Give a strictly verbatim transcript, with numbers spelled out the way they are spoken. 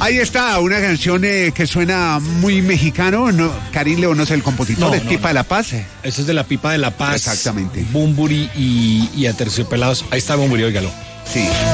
Ahí está, una canción eh, que suena muy mexicano. No, Karim León no es el compositor, No, es no, Pipa no. de la Paz. Eso es de la Pipa de la Paz. Exactamente. Bumburi y, y Aterciopelados. Ahí está Bumburi, óigalo. Sí.